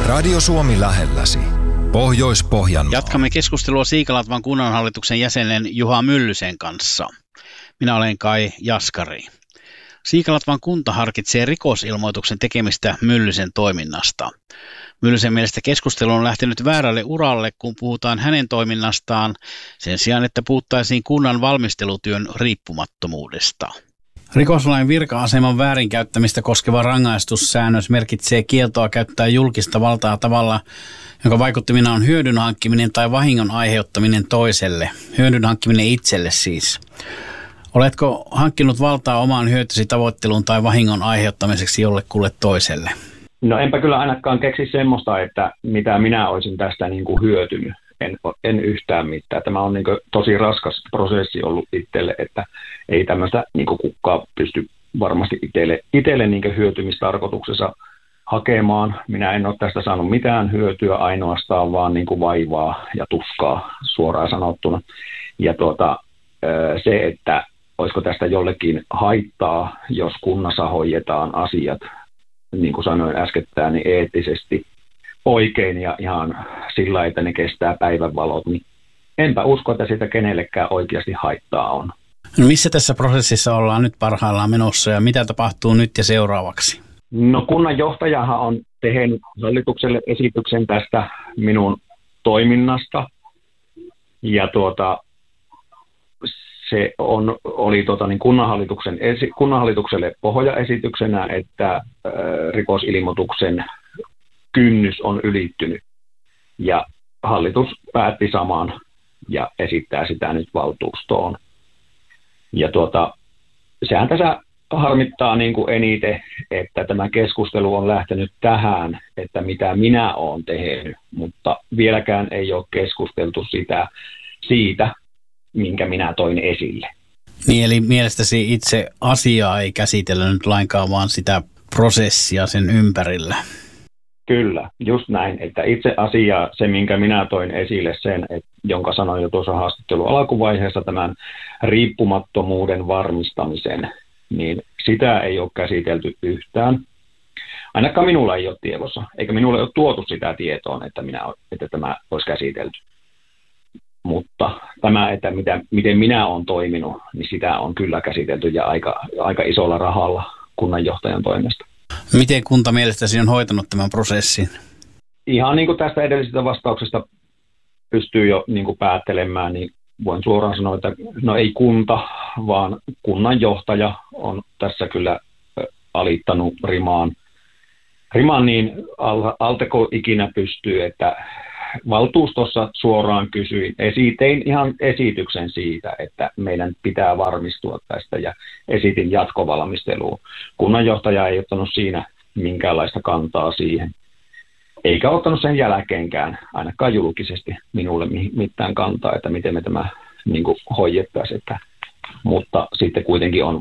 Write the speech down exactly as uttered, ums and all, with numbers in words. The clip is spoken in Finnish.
Radio Suomi lähelläsi. Pohjois-Pohjanmaa. Jatkamme keskustelua Siikalatvan kunnanhallituksen jäsenen Juha Myllysen kanssa. Minä olen Kai Jaskari. Siikalatvan kunta harkitsee rikosilmoituksen tekemistä Myllysen toiminnasta. Myllysen mielestä keskustelu on lähtenyt väärälle uralle, kun puhutaan hänen toiminnastaan, sen sijaan, että puhuttaisiin kunnan valmistelutyön riippumattomuudesta. Rikoslain virka-aseman väärinkäyttämistä koskeva rangaistussäännös merkitsee kieltoa käyttää julkista valtaa tavalla, jonka vaikuttimina on hyödyn hankkiminen tai vahingon aiheuttaminen toiselle. Hyödyn hankkiminen itselle siis. Oletko hankkinut valtaa omaan hyötysi tavoitteluun tai vahingon aiheuttamiseksi jollekulle toiselle? No enpä kyllä ainakaan keksi semmoista, että mitä minä olisin tästä niin kuin hyötynyt. En, en yhtään mitään. Tämä on niin kuin tosi raskas prosessi ollut itselle, että ei tämmöistä niin kuin kukaan pysty varmasti itselle, itselle niin kuin hyötymistarkoituksessa hakemaan. Minä en ole tästä saanut mitään hyötyä, ainoastaan vaan niin kuin vaivaa ja tuskaa suoraan sanottuna. Ja tuota, se, että olisiko tästä jollekin haittaa, jos kunnassa hoidetaan asiat, niin kuin sanoin äskettäin, niin eettisesti oikein ja ihan sillä, että ne kestää päivänvalot, niin enpä usko, että sitä kenellekään oikeasti haittaa on. No missä tässä prosessissa ollaan nyt parhaillaan menossa ja mitä tapahtuu nyt ja seuraavaksi? No kunnanjohtajahan on tehnyt hallitukselle esityksen tästä minun toiminnasta ja tuota, se on, oli tuota, niin kunnanhallituksen esi, kunnanhallitukselle pohjaesityksenä, että äh, rikosilmoituksen kynnys on ylittynyt ja hallitus päätti saman ja esittää sitä nyt valtuustoon. Ja tuota, sehän tässä harmittaa niin kuin eniten, että tämä keskustelu on lähtenyt tähän, että mitä minä olen tehnyt, mutta vieläkään ei ole keskusteltu sitä, siitä, minkä minä toin esille. Niin, eli mielestäsi itse asiaa ei käsitellä nyt lainkaan, vaan sitä prosessia sen ympärillä. Kyllä, just näin, että itse asia, se minkä minä toin esille sen, että, jonka sanoin jo tuossa haastattelun alkuvaiheessa, tämän riippumattomuuden varmistamisen, niin sitä ei ole käsitelty yhtään. Ainakaan minulla ei ole tiedossa, eikä minulle ole tuotu sitä tietoa, että, minä, että tämä olisi käsitelty. Mutta tämä, että mitä, miten minä olen toiminut, niin sitä on kyllä käsitelty ja aika, aika isolla rahalla kunnanjohtajan toimesta. Miten kunta mielestäsi on hoitanut tämän prosessin? Ihan niin kuin tästä edellisestä vastauksesta pystyy jo niin kuin päättelemään, niin voin suoraan sanoa, että no ei kunta, vaan kunnanjohtaja on tässä kyllä alittanut rimaan. Rimaan niin alteko ikinä pystyy, että valtuustossa suoraan kysyin, esitein ihan esityksen siitä, että meidän pitää varmistua tästä ja esitin jatkovalmistelua. Kunnanjohtaja ei ottanut siinä minkäänlaista kantaa siihen, eikä ottanut sen jälkeenkään ainakaan julkisesti minulle mitään kantaa, että miten me tämä niin kuin hoidettaisiin, mutta sitten kuitenkin on